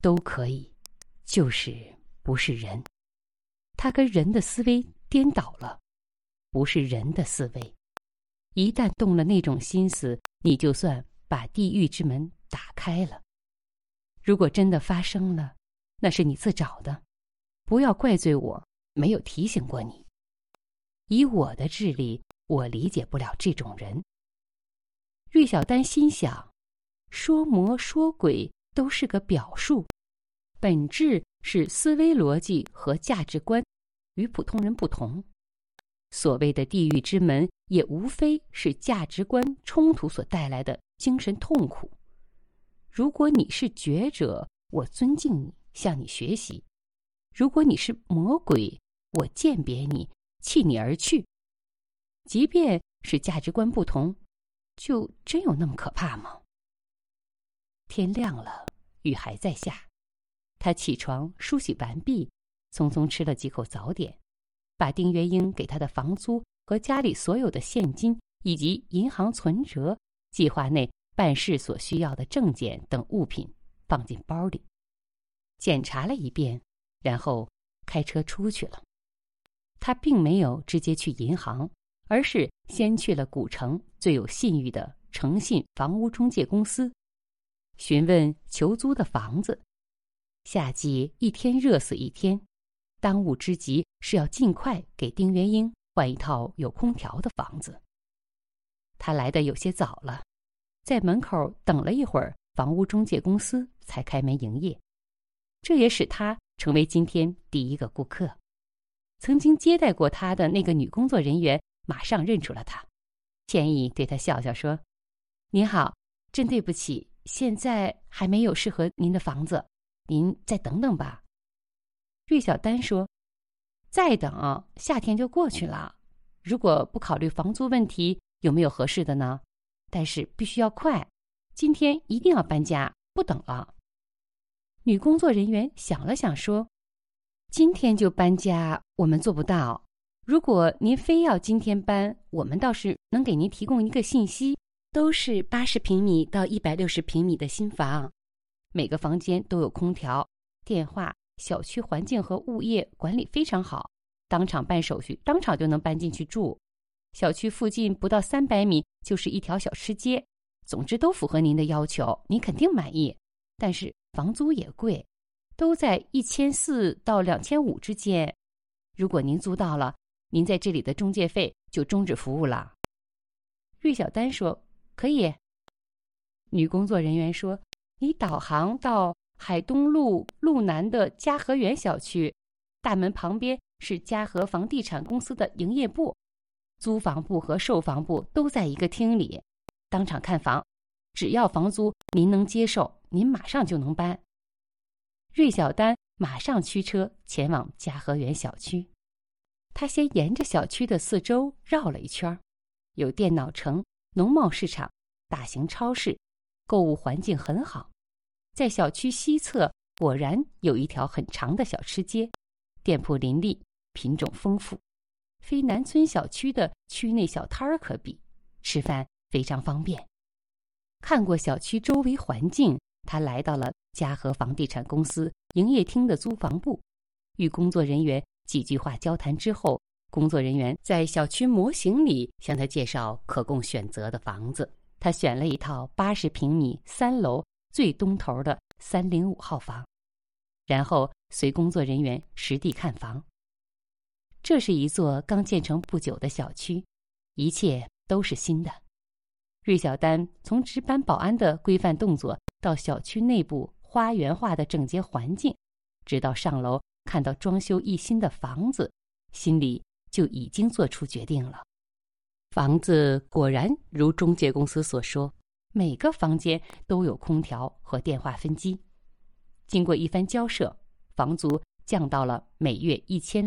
都可以，就是不是人。他跟人的思维颠倒了，不是人的思维。一旦动了那种心思，你就算把地狱之门打开了。如果真的发生了，那是你自找的，不要怪罪我没有提醒过你。以我的智力，我理解不了这种人。芮小丹心想，说魔说鬼都是个表述，本质是思维逻辑和价值观与普通人不同。所谓的地狱之门，也无非是价值观冲突所带来的精神痛苦。如果你是觉者，我尊敬你，向你学习；如果你是魔鬼，我鉴别你，弃你而去。即便是价值观不同，就真有那么可怕吗？天亮了，雨还在下。他起床梳洗完毕，匆匆吃了几口早点，把丁元英给他的房租和家里所有的现金以及银行存折、计划内办事所需要的证件等物品放进包里，检查了一遍，然后开车出去了。他并没有直接去银行，而是先去了古城最有信誉的诚信房屋中介公司，询问求租的房子。夏季一天热死一天，当务之急是要尽快给丁元英换一套有空调的房子。他来得有些早了，在门口等了一会儿，房屋中介公司才开门营业。这也使他成为今天第一个顾客。曾经接待过他的那个女工作人员马上认出了他，歉意对他笑笑说：“您好，真对不起，现在还没有适合您的房子，您再等等吧。”芮小丹说：“再等，夏天就过去了。如果不考虑房租问题，有没有合适的呢？但是必须要快，今天一定要搬家，不等了。”女工作人员想了想说：“今天就搬家，我们做不到。如果您非要今天搬，我们倒是能给您提供一个信息，都是80平米到160平米的新房，每个房间都有空调、电话，小区环境和物业管理非常好，当场办手续，当场就能搬进去住。小区附近不到300米就是一条小吃街，总之都符合您的要求，您肯定满意。但是房租也贵，都在1400到2500之间。如果您租到了，您在这里的中介费就终止服务了。”芮小丹说：“可以。”女工作人员说：“你导航到海东路路南的嘉和园小区，大门旁边是嘉和房地产公司的营业部，租房部和售房部都在一个厅里，当场看房，只要房租您能接受，您马上就能搬。”芮小丹马上驱车前往嘉和园小区。他先沿着小区的四周绕了一圈，有电脑城、农贸市场、大型超市，购物环境很好。在小区西侧果然有一条很长的小吃街，店铺林立，品种丰富，非南村小区的区内小摊儿可比，吃饭非常方便。看过小区周围环境，他来到了嘉和房地产公司营业厅的租房部，与工作人员几句话交谈之后，工作人员在小区模型里向他介绍可供选择的房子。他选了一套80平米3楼最东头的305号房，然后随工作人员实地看房。这是一座刚建成不久的小区，一切都是新的。芮小丹从值班保安的规范动作到小区内部花园化的整洁环境，直到上楼看到装修一新的房子，心里就已经做出决定了。房子果然如中介公司所说，每个房间都有空调和电话分机。经过一番交涉，房租降到了每月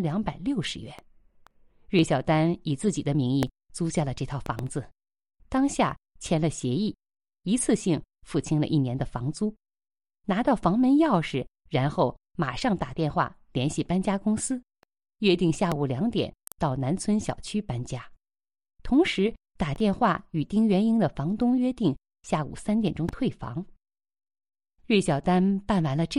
1260元。芮小丹以自己的名义租下了这套房子，当下签了协议，一次性付清了1年的房租，拿到房门钥匙，然后马上打电话联系搬家公司，约定下午2点到南村小区搬家，同时打电话与丁元英的房东约定下午3点钟退房。芮小丹办完了这